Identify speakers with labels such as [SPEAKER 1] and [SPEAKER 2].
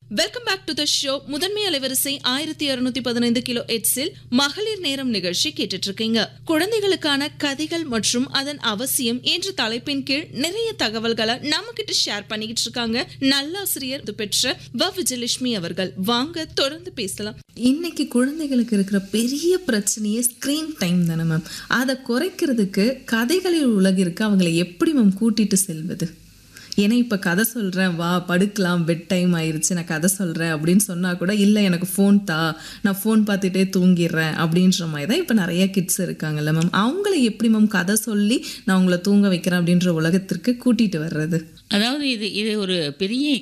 [SPEAKER 1] Welcome back to the show. முதன்மை அலைவரிசை 1615 kilo ஹெர்ட்ஸில் மகளிர் நேரம் நிகழ்ச்சி கேட்டுட்டு இருக்கீங்க. குழந்தைகளுக்கான கதைகள் மற்றும் அதன் அவசியம் என்ற தலைப்பின் கீழ் நிறைய தகவல்களை நம்ம கிட்ட ஷேர் பண்ணிக்கிட்டு இருக்காங்க நல்லாசிரியர் பெற்ற விஜயலட்சுமி அவர்கள். வாங்க தொடர்ந்து பேசலாம். இன்னைக்கு குழந்தைகளுக்கு இருக்கிற பெரிய பிரச்சனையே ஸ்கிரீன் டைம் தானே மேம். அதை குறைக்கிறதுக்கு கதைகளில் உலகிற்கு அவங்களை எப்படி மேம் கூட்டிட்டு செல்வது? ஏன்னா இப்போ கதை சொல்கிறேன், வா படுக்கலாம், பெட் டைம் ஆயிடுச்சு, நான் கதை சொல்கிறேன் அப்படின்னு சொன்னால் கூட இல்லை எனக்கு ஃபோன் தா, நான் ஃபோன் பார்த்துட்டே தூங்கிடுறேன் அப்படின்ற மாதிரி தான் இப்போ நிறைய கிட்ஸ் இருக்காங்கல்ல மேம். அவங்கள எப்படி மேம் கதை சொல்லி நான் உங்களை தூங்க வைக்கிறேன் அப்படின்ற உலகத்திற்கு கூட்டிகிட்டு வர்றது?
[SPEAKER 2] அதாவது இது ஒரு பெரிய